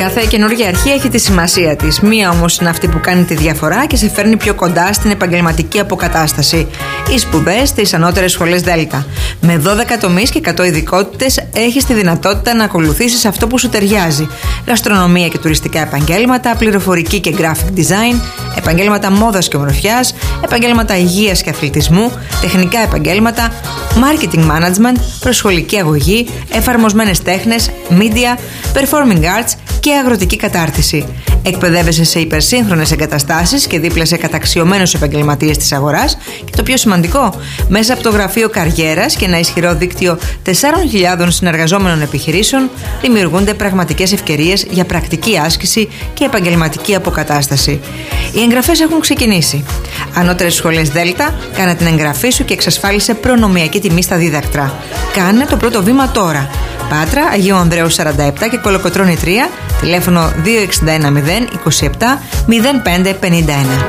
Κάθε καινούργια αρχή έχει τη σημασία της. Μία όμως είναι αυτή που κάνει τη διαφορά και σε φέρνει πιο κοντά στην επαγγελματική αποκατάσταση. Οι σπουδές στις ανώτερες σχολές Δέλτα. Με 12 τομείς και 100 ειδικότητες έχεις τη δυνατότητα να ακολουθήσεις αυτό που σου ταιριάζει. Γαστρονομία και τουριστικά επαγγέλματα, πληροφορική και graphic design, επαγγέλματα μόδας και ομορφιάς, επαγγέλματα υγείας και αθλητισμού, τεχνικά επαγγέλματα, marketing management, προσχολική αγωγή, εφαρμοσμένες τέχνες, media, performing arts και αγροτική κατάρτιση. Εκπαιδεύεσαι σε υπερσύγχρονες εγκαταστάσεις και δίπλα σε καταξιωμένους επαγγελματίες της αγοράς και το πιο σημαντικό, μέσα από το γραφείο καριέρας και ένα ισχυρό δίκτυο 4.000 συνεργαζόμενων επιχειρήσεων δημιουργούνται πραγματικές ευκαιρίες για πρακτική άσκηση και επαγγελματική αποκατάσταση. Οι εγγραφές έχουν ξεκινήσει. Ανώτερες σχολές Δέλτα, κάνε την εγγραφή σου και εξασφάλισε προνομιακή τιμή στα δίδακτρα. Κάνε το πρώτο βήμα τώρα. Πάτρα, Αγίου Ανδρέου 47 και Κολοκοτρώνη 3, τηλέφωνο 2610 27 0551.